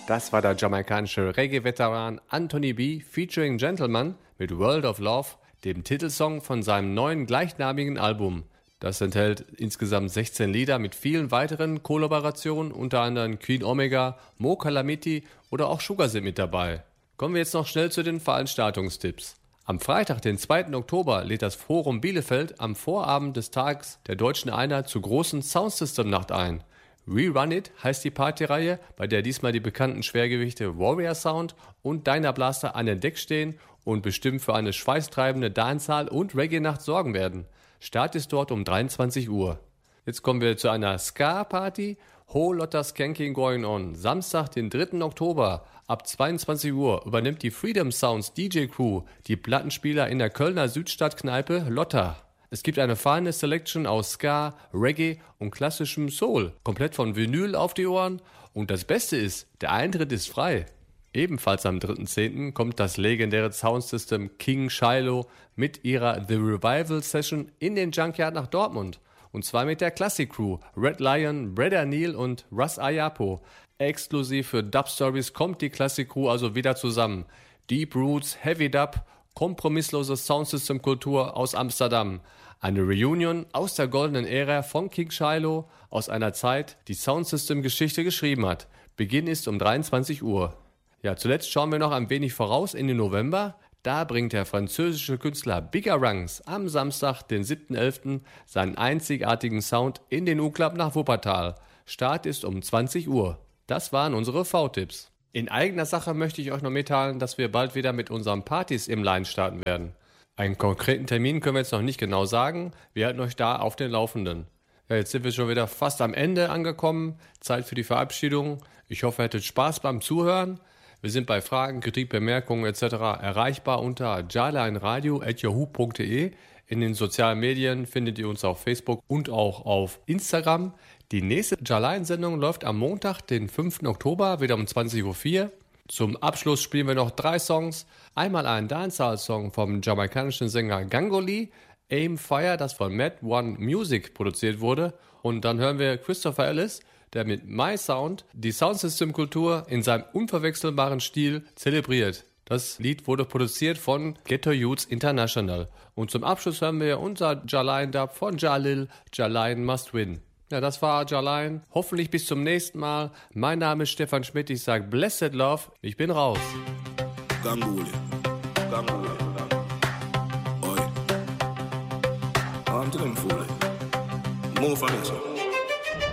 Das war der jamaikanische Reggae-Veteran Anthony B. featuring Gentleman mit World of Love, dem Titelsong von seinem neuen gleichnamigen Album. Das enthält insgesamt 16 Lieder mit vielen weiteren Kollaborationen, unter anderem Queen Omega, Mo Calamity oder auch Sugar sind mit dabei. Kommen wir jetzt noch schnell zu den Veranstaltungstipps. Am Freitag, den 2. Oktober, lädt das Forum Bielefeld am Vorabend des Tages der Deutschen Einheit zur großen Soundsystem-Nacht ein. Rerun It heißt die Partyreihe, bei der diesmal die bekannten Schwergewichte Warrior Sound und Dyna Blaster an den Deck stehen und bestimmt für eine schweißtreibende Dancehall- und Reggae-Nacht sorgen werden. Start ist dort um 23 Uhr. Jetzt kommen wir zu einer Ska-Party. Whole Lotta Skanking Going On. Samstag, den 3. Oktober ab 22 Uhr übernimmt die Freedom Sounds DJ Crew die Plattenspieler in der Kölner Südstadtkneipe Lotta. Es gibt eine feine Selection aus Ska, Reggae und klassischem Soul, komplett von Vinyl auf die Ohren. Und das Beste ist, der Eintritt ist frei. Ebenfalls am 3.10. kommt das legendäre Soundsystem King Shiloh mit ihrer The Revival Session in den Junkyard nach Dortmund. Und zwar mit der Classic Crew, Red Lion, Brother Neil und Russ Ayapo. Exklusiv für Dub Stories kommt die Classic Crew also wieder zusammen. Deep Roots, Heavy Dub, kompromisslose Soundsystem-Kultur aus Amsterdam. Eine Reunion aus der goldenen Ära von King Shiloh, aus einer Zeit, die Soundsystem-Geschichte geschrieben hat. Beginn ist um 23 Uhr. Ja, zuletzt schauen wir noch ein wenig voraus in den November. Da bringt der französische Künstler Bigger Ranks am Samstag, den 7.11., seinen einzigartigen Sound in den U-Club nach Wuppertal. Start ist um 20 Uhr. Das waren unsere V-Tipps. In eigener Sache möchte ich euch noch mitteilen, dass wir bald wieder mit unseren Partys im Line starten werden. Einen konkreten Termin können wir jetzt noch nicht genau sagen. Wir halten euch da auf den Laufenden. Ja, jetzt sind wir schon wieder fast am Ende angekommen. Zeit für die Verabschiedung. Ich hoffe, ihr hattet Spaß beim Zuhören. Wir sind bei Fragen, Kritik, Bemerkungen etc. erreichbar unter jalineradio@yahoo.de. In den sozialen Medien findet ihr uns auf Facebook und auch auf Instagram. Die nächste Jalain-Sendung läuft am Montag, den 5. Oktober, wieder um 20.04 Uhr. Zum Abschluss spielen wir noch 3 Songs. Einmal einen Dancehall-Song vom jamaikanischen Sänger Gangoli, Aim Fire, das von Mad One Music produziert wurde. Und dann hören wir Christopher Ellis, der mit My Sound die Soundsystem-Kultur in seinem unverwechselbaren Stil zelebriert. Das Lied wurde produziert von Ghetto Youths International. Und zum Abschluss hören wir unser Jalain-Dub von Jalil, Jalain Must Win. Ja, das war Jalain. Hoffentlich bis zum nächsten Mal. Mein Name ist Stefan Schmidt. Ich sage Blessed Love. Ich bin raus. Ganguli. Ganguli. Oi. On to them fully. Move on it.